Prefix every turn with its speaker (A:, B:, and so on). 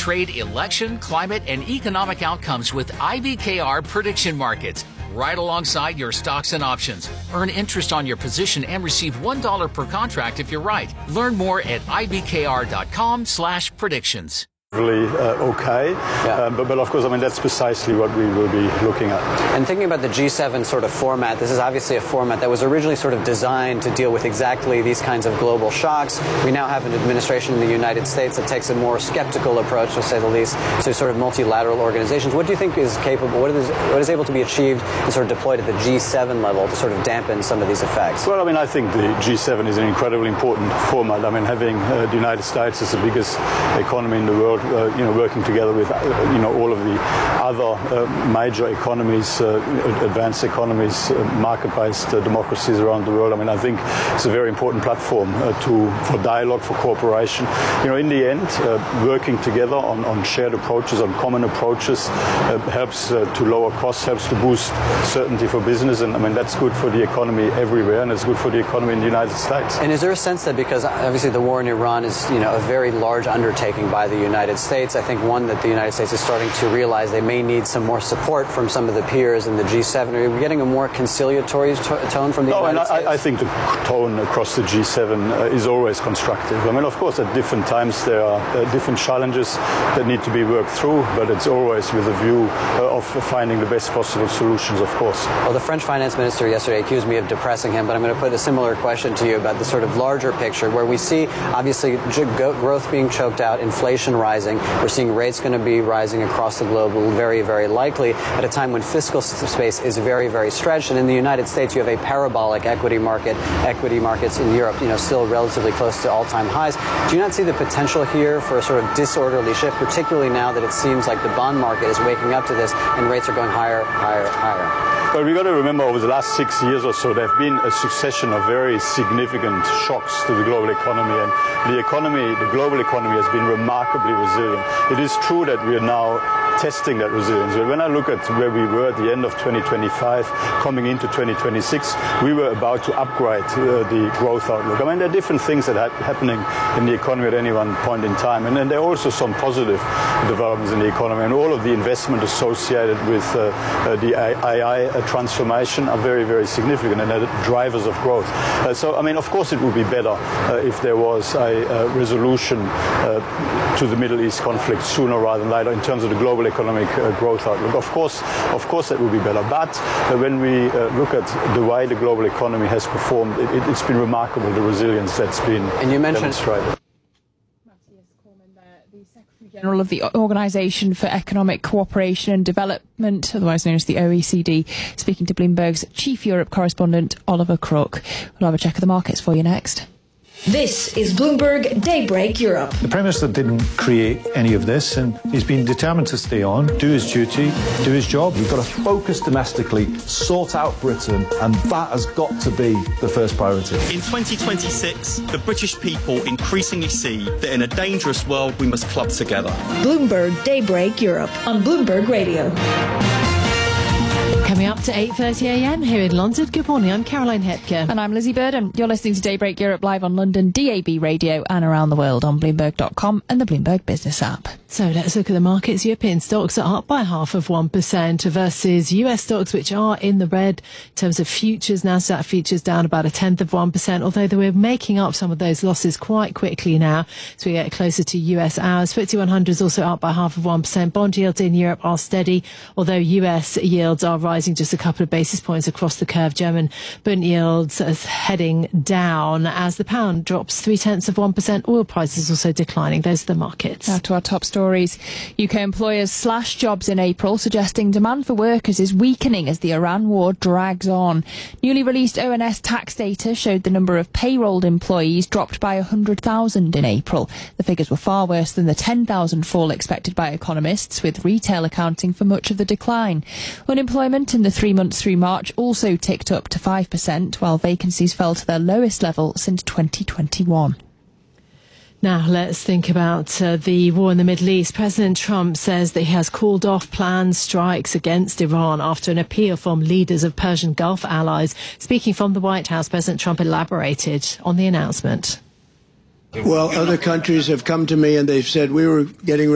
A: trade, election, climate, and economic outcomes with IBKR prediction markets. Right alongside your stocks and options. Earn interest on your position and receive $1 per contract if you're right. Learn more at ibkr.com/predictions.
B: Really okay, but of course, I mean, that's precisely what we will be looking at.
C: And thinking about the G7 sort of format, this is obviously a format that was originally sort of designed to deal with exactly these kinds of global shocks. We now have an administration in the United States that takes a more skeptical approach, to say the least, to sort of multilateral organizations. What do you think is capable, what is able to be achieved and sort of deployed at the G7 level to sort of dampen some of these effects?
B: Well, I mean, I think the G7 is an incredibly important format. I mean, having the United States as the biggest economy in the world, working together with, all of the other major economies, advanced economies, market-based democracies around the world. I mean, I think it's a very important platform for dialogue, for cooperation. In the end, working together on shared approaches, on common approaches, helps to lower costs, helps to boost certainty for business. And I mean, that's good for the economy everywhere, and it's good for the economy in the United States.
C: And is there a sense that, because obviously the war in Iran is, a very large undertaking by the United States, I think one that the United States is starting to realize they may need some more support from some of the peers in the G7. Are we getting a more conciliatory tone from the United States?
B: I think the tone across the G7 is always constructive. I mean, of course, at different times there are different challenges that need to be worked through, but it's always with a view of finding the best possible solutions, of course.
C: Well, the French finance minister yesterday accused me of depressing him, but I'm going to put a similar question to you about the sort of larger picture where we see, obviously, growth being choked out, inflation rising. We're seeing rates going to be rising across the globe, very, very likely, at a time when fiscal space is very, very stretched. And in the United States, you have a parabolic equity markets in Europe, still relatively close to all-time highs. Do you not see the potential here for a sort of disorderly shift, particularly now that it seems like the bond market is waking up to this and rates are going higher, higher, higher?
B: Well, we've got to remember over the last 6 years or so, there have been a succession of very significant shocks to the global economy. And the global economy has been remarkably resilient. It is true that we are now testing that resilience. But when I look at where we were at the end of 2025, coming into 2026, we were about to upgrade the growth outlook. I mean, there are different things that are happening in the economy at any one point in time. And then there are also some positive developments in the economy. And all of the investment associated with the AI transformation are very, very significant and are drivers of growth. So, I mean, of course it would be better if there was a resolution to the Middle East conflict sooner rather than later in terms of the global economic growth outlook. Of course that would be better. But when we look at the way the global economy has performed, it's been remarkable, the resilience that's been demonstrated.
D: General of the Organisation for Economic Cooperation and Development, otherwise known as the OECD, speaking to Bloomberg's chief Europe correspondent, Oliver Crook. We'll have a check of the markets for you next.
E: This is Bloomberg Daybreak Europe.
F: The Prime Minister didn't create any of this, and he's been determined to stay on, do his duty, do his job.
G: We've got to focus domestically, sort out Britain, and that has got to be the first priority.
H: In 2026, the British people increasingly see that in a dangerous world we must club together.
E: Bloomberg Daybreak Europe on Bloomberg Radio.
I: Coming up to 8:30am here in London. Good morning, I'm Caroline Hepker.
D: And I'm Lizzie Bird, and you're listening to Daybreak Europe live on London DAB radio and around the world on Bloomberg.com and the Bloomberg Business app.
I: So let's look at the markets. European stocks are up by 0.5% versus US stocks, which are in the red in terms of futures. Nasdaq futures down about 0.1%, although we're making up some of those losses quite quickly now as we get closer to US hours. FTSE 100 is also up by 0.5%. Bond yields in Europe are steady, although US yields are rising just a couple of basis points across the curve. German bond yields are heading down as the pound drops 0.3%. Oil prices also declining. Those are the markets.
D: Now to our top stories. UK employers slash jobs in April, suggesting demand for workers is weakening as the Iran war drags on. Newly released ONS tax data showed the number of payrolled employees dropped by 100,000 in April. The figures were far worse than the 10,000 fall expected by economists, with retail accounting for much of the decline. Unemployment in the 3 months through March also ticked up to 5%, while vacancies fell to their lowest level since 2021.
I: Now, let's think about the war in the Middle East. President Trump says that he has called off planned strikes against Iran after an appeal from leaders of Persian Gulf allies. Speaking from the White House, President Trump elaborated on the announcement.
J: Well, other countries have come to me and they've said we were getting